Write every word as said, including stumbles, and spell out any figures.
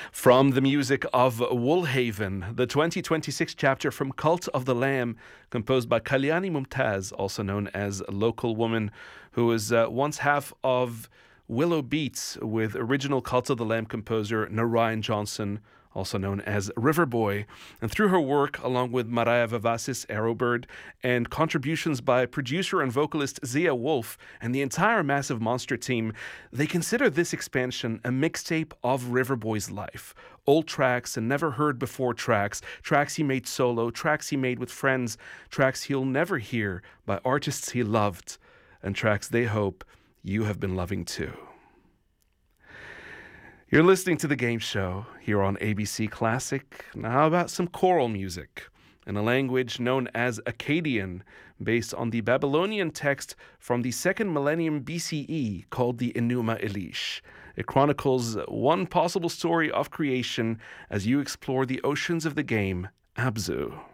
From the music of Woolhaven, the twenty twenty-six chapter from Cult of the Lamb, composed by Kalyani Mumtaz, also known as Local Woman, who was uh, once half of Willow Beats with original Cult of the Lamb composer Narayan Johnson, also known as Riverboy. And through her work, along with Mariah Vavasis, Arrowbird, and contributions by producer and vocalist Zia Wolf and the entire Massive Monster team, they consider this expansion a mixtape of Riverboy's life. Old tracks and never heard before tracks, tracks he made solo, tracks he made with friends, tracks he'll never hear by artists he loved, and tracks they hope you have been loving too. You're listening to The Game Show here on A B C Classic. Now, how about some choral music in a language known as Akkadian, based on the Babylonian text from the second millennium B C E called the Enuma Elish. It chronicles one possible story of creation as you explore the oceans of the game, Abzu.